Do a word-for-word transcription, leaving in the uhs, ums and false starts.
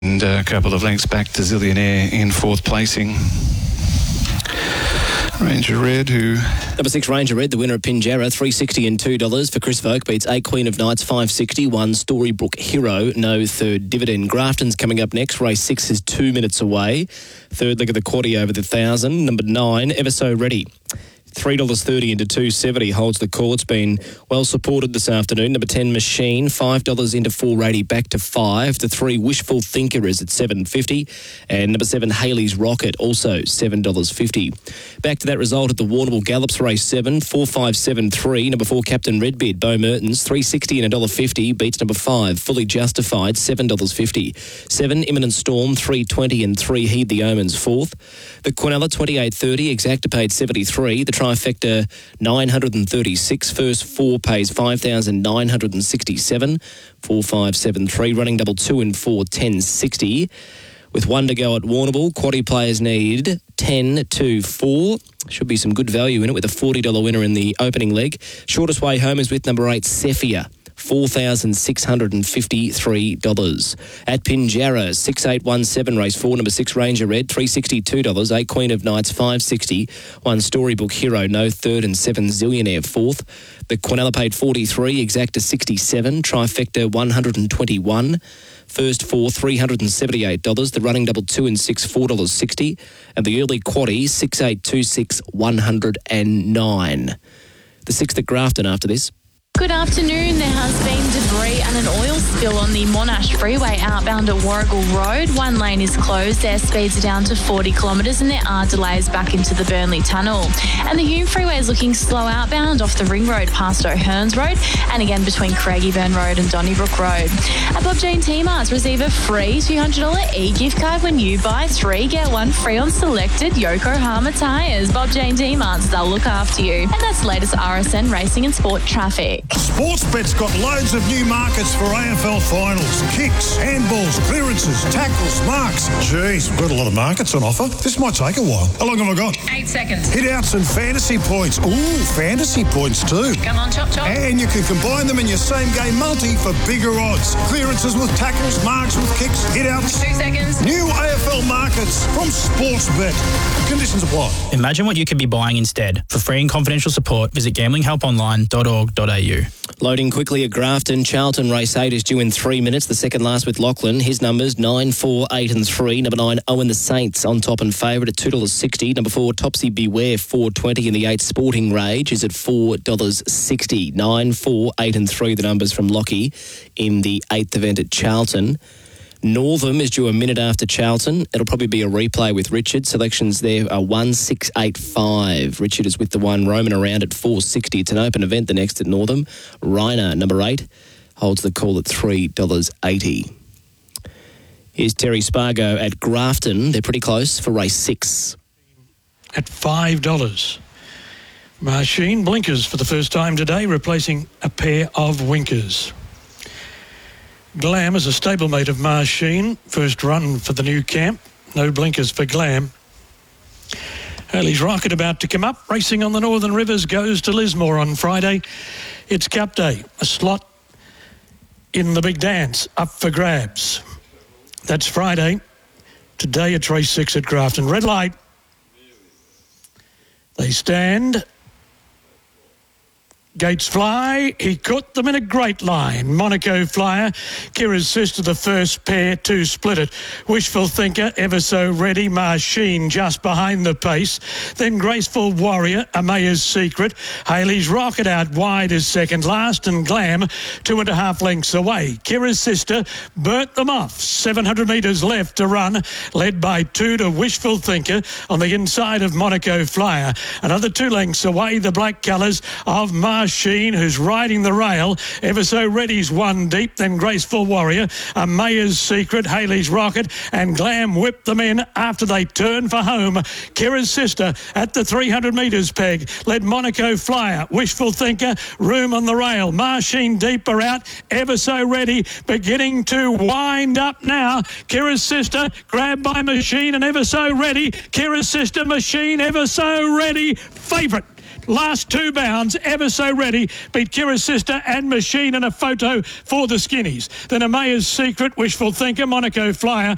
And a couple of lengths back to Zillionaire in fourth placing. Ranger Red, who... Number six, Ranger Red, the winner of Pinjarra, three sixty and two dollars. For Chris Vogt, beats eight Queen of Nights, five sixty. One Storybook Hero, no third dividend. Grafton's coming up next. Race six is two minutes away. Third leg of the quaddie over the thousand. Number nine, Ever So Ready. three dollars thirty into two seventy holds the call. It's been well supported this afternoon. Number ten, Machine, five dollars into four eighty back to five. The three, Wishful Thinker, is at seven fifty. And number seven, Haley's Rocket, also seven dollars fifty. Back to that result at the Warrnambool Gallops race seven, four five seven three. Number four, Captain Redbeard, Bo Mertens, three sixty and one dollar fifty. Beats number five, Fully Justified, seven dollars fifty. seven, Imminent Storm, three twenty and three, Heed the Omens, fourth. The Quinella, twenty-eight thirty. Exacta paid seventy-three. The Trifecta, nine hundred thirty-six. First four pays five thousand nine hundred sixty-seven. four five seven three. Running double two and four, ten sixty. With one to go at Warrnambool, quaddie players need ten to four. Should be some good value in it with a forty dollars winner in the opening leg. Shortest way home is with number eight, Cephia. four thousand six hundred fifty-three dollars. At Pinjarra, six eight one seven, race four, number six, Ranger Red, three sixty-two dollars. eight Queen of Nights, five sixty. one Storybook Hero, no third, and seven Zillionaire, fourth. The Quinella paid forty-three, Exacta sixty-seven, Trifecta one hundred twenty-one. First four, three hundred seventy-eight dollars. The running double two and six, four dollars sixty. And the early quaddie, six eight two six, one hundred nine. The sixth at Grafton after this. Good afternoon. There has been debris and an oil spill on the Monash Freeway outbound at Warrigal Road. One lane is closed. Their speeds are down to forty kilometres and there are delays back into the Burnley Tunnel. And the Hume Freeway is looking slow outbound off the Ring Road past O'Hearns Road and again between Craigieburn Road and Donnybrook Road. At Bob Jane T-Marts, receive a free two hundred dollars e-gift card when you buy three, get one free on selected Yokohama tyres. Bob Jane T-Marts, they'll look after you. And that's the latest R S N racing and sport traffic. Sportsbet's got loads of new markets for A F L finals. Kicks, handballs, clearances, tackles, marks. Jeez, we've got a lot of markets on offer. This might take a while. How long have I got? Eight seconds. Hit-outs and fantasy points. Ooh, fantasy points too. Come on, chop, chop. And you can combine them in your same-game multi for bigger odds. Clearances with tackles, marks with kicks, hit-outs. Two seconds. New A F L markets from Sportsbet. Conditions apply. Imagine what you could be buying instead. For free and confidential support, visit gambling help online dot org dot a u. Loading quickly at Grafton. Charlton race eight is due in three minutes. The second last with Lachlan. His numbers nine, four, eight and three. Number nine, Owen the Saints on top and favourite at two dollars sixty. Number four, Topsy Beware, four twenty. And the eight, Sporting Rage, is at four dollars sixty. nine, four, eight and three, the numbers from Lockie in the eighth event at Charlton. Northam is due a minute after Charlton. It'll probably be a replay with Richard. Selections there are one, six, eight, five. Richard is with the one. Roman around at four sixty. It's an open event, the next at Northam. Reiner, number eight, holds the call at three dollars eighty. Here's Terry Spargo at Grafton. They're pretty close for race six. At five dollars. Machine blinkers for the first time today, replacing a pair of winkers. Glam is a stablemate of Machine. First run for the new camp. No blinkers for Glam. Haley's Rocket about to come up. Racing on the Northern Rivers goes to Lismore on Friday. It's Cup Day. A slot in the big dance up for grabs. That's Friday. Today it's race six at Grafton. Red light. They stand. Gates fly, he caught them in a great line. Monaco Flyer, Kira's sister, the first pair to split it. Wishful Thinker, Ever So Ready, Machine just behind the pace. Then Graceful Warrior, Amaya's Secret. Haley's Rocket out wide is second last, and Glam two and a half lengths away. Kira's sister burnt them off. seven hundred metres left to run, led by two to Wishful Thinker on the inside of Monaco Flyer. Another two lengths away, the black colours of Machine. Machine, who's riding the rail. Ever So Ready's one deep, then Graceful Warrior, a Mayor's Secret, Haley's Rocket, and Glam whipped them in after they turned for home. Kira's sister at the three hundred metres peg, led Monaco Flyer, Wishful Thinker, room on the rail. Machine deeper out, Ever So Ready, beginning to wind up now. Kira's sister, grabbed by Machine and Ever So Ready. Kira's sister, Machine, Ever So Ready, favourite. Last two bounds, Ever So Ready beat Kira's sister and Machine in a photo for the Skinnies. Then Amaya's Secret, Wishful Thinker, Monaco Flyer,